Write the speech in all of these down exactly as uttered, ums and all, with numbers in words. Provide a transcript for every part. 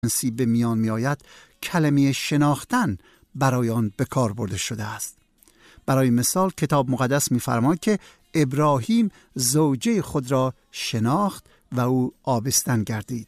جنسی به میان می آید کلمه شناختن برای آن به کار برده شده است. برای مثال کتاب مقدس می فرماید که ابراهیم زوجه خود را شناخت و او آبستن گردید،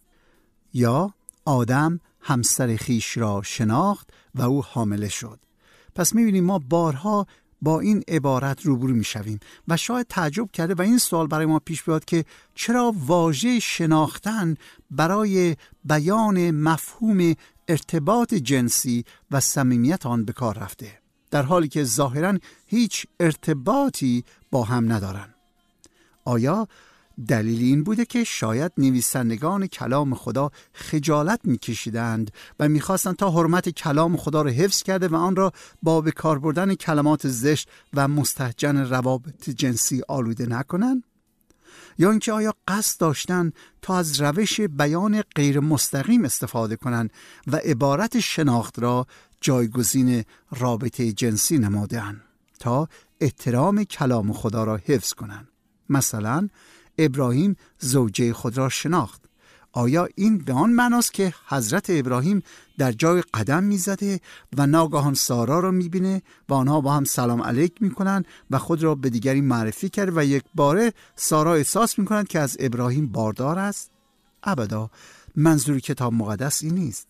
یا آدم همسر خیش را شناخت و او حامله شد. پس می بینیم ما بارها با این عبارت روبرو می شویم و شاید تعجب کرده و این سوال برای ما پیش بیاد که چرا واژه شناختن برای بیان مفهوم ارتباط جنسی و صمیمیت آن به کار رفته، در حالی که ظاهراً هیچ ارتباطی با هم ندارند. آیا دلیل این بوده که شاید نویسندگان کلام خدا خجالت می‌کشیدند و می‌خواستند تا حرمت کلام خدا را حفظ کرده و آن را با به کار بردن کلمات زشت و مستهجن روابط جنسی آلوده نکنند؟ یا اینکه آیا قصد داشتند تا از روش بیان غیر مستقیم استفاده کنند و عبارت شناخت را جایگزین رابطه جنسی نمودند تا احترام کلام خدا را حفظ کنند؟ مثلا ابراهیم زوجه خود را شناخت. آیا این به آن معناست که حضرت ابراهیم در جای قدم میزده و ناگهان سارا را میبینه و آنها با هم سلام علیک میکنن و خود را به دیگری معرفی کرده و یک باره سارا احساس میکنند که از ابراهیم باردار است؟ ابدا، منظور کتاب مقدس این نیست.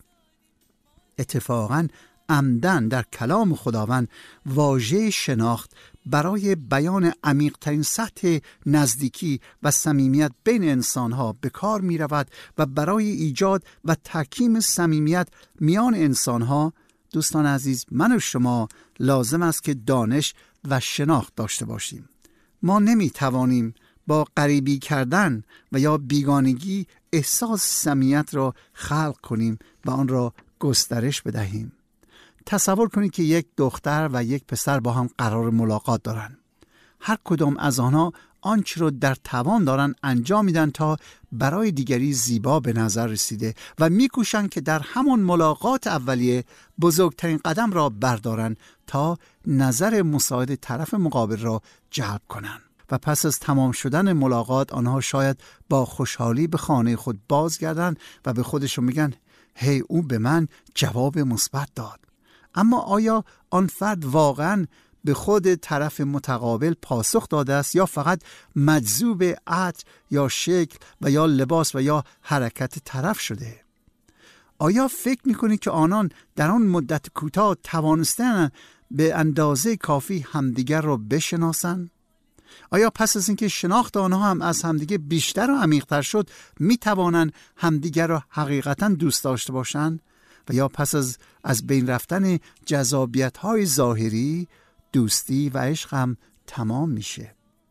اتفاقاً عمدن در کلام خداوند واژه شناخت برای بیان عمیق‌ترین سطح نزدیکی و صمیمیت بین انسان‌ها به کار می‌رود و برای ایجاد و تحکیم صمیمیت میان انسان‌ها، دوستان عزیز، من و شما لازم است که دانش و شناخت داشته باشیم. ما نمی‌توانیم با غریبی کردن و یا بیگانگی احساس صمیمیت را خلق کنیم و آن را گسترش بدهیم. تصور کنید که یک دختر و یک پسر با هم قرار ملاقات دارن. هر کدام از آنها آنچه رو در توان دارن انجام میدن تا برای دیگری زیبا به نظر رسیده و میکوشن که در همون ملاقات اولیه بزرگترین قدم را بردارن تا نظر مساعد طرف مقابل را جلب کنن. و پس از تمام شدن ملاقات آنها شاید با خوشحالی به خانه خود بازگردن و به خودشون میگن هی او به من جواب مثبت داد. اما آیا آن فرد واقعاً به خود طرف متقابل پاسخ داده است یا فقط مجذوب عطر یا شکل و یا لباس و یا حرکت طرف شده؟ آیا فکر می‌کنید که آنان در آن مدت کوتاه توانستند به اندازه کافی همدیگر را بشناسند؟ آیا پس از اینکه شناخت آنها هم از همدیگر بیشتر و عمیق‌تر شد می‌توانند همدیگر را حقیقتاً دوست داشته باشند؟ و یا پس از از بین رفتن جذابیت‌های ظاهری دوستی و عشق هم تمام میشه؟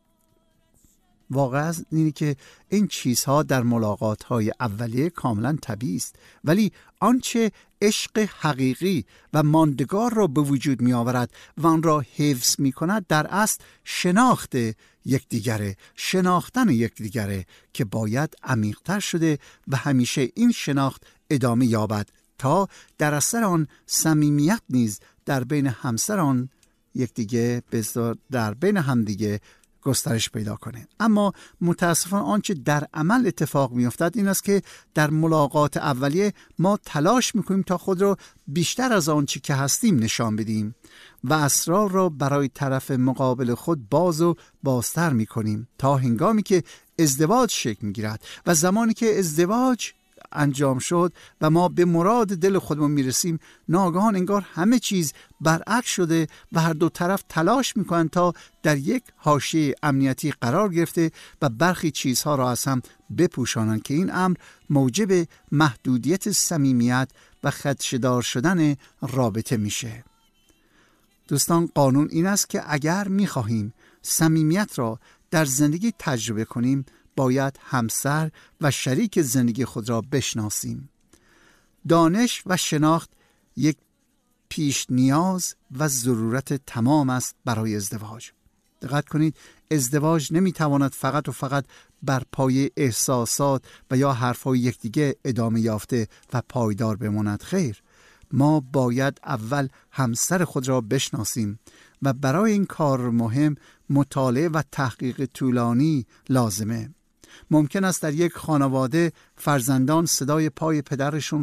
واقعا اینه که این چیزها در ملاقات‌های اولیه کاملا طبیعی است، ولی آنچه عشق حقیقی و ماندگار را به وجود می آورد و آن را حفظ می کند در اصل شناخت یکدیگره، شناختن یکدیگره که باید عمیق‌تر شده و همیشه این شناخت ادامه یابد تا در اثر آن صمیمیت نیز در بین همسران یکدیگه در بین همدیگه گسترش پیدا کنه. اما متاسفانه آنچه در عمل اتفاق می افتد این است که در ملاقات اولیه ما تلاش میکنیم تا خود را بیشتر از آنچه که هستیم نشان بدیم و اسرار را برای طرف مقابل خود باز و بازتر میکنیم تا هنگامی که ازدواج شکل میگیرد و زمانی که ازدواج انجام شد و ما به مراد دل خودمون میرسیم، ناگهان انگار همه چیز برعکس شده و هر دو طرف تلاش میکنن تا در یک حاشیه امنیتی قرار گرفته و برخی چیزها را از هم بپوشانند که این امر موجب محدودیت صمیمیت و خدشه‌دار شدن رابطه میشه. دوستان، قانون این است که اگر میخواهیم صمیمیت را در زندگی تجربه کنیم باید همسر و شریک زندگی خود را بشناسیم. دانش و شناخت یک پیش نیاز و ضرورت تمام است برای ازدواج. دقت کنید، ازدواج نمیتواند فقط و فقط بر پایه احساسات و یا حرفهای یکدیگه ادامه یافته و پایدار بماند. خیر، ما باید اول همسر خود را بشناسیم و برای این کار مهم مطالعه و تحقیق طولانی لازمه. ممکن است در یک خانواده فرزندان صدای پای پدرشون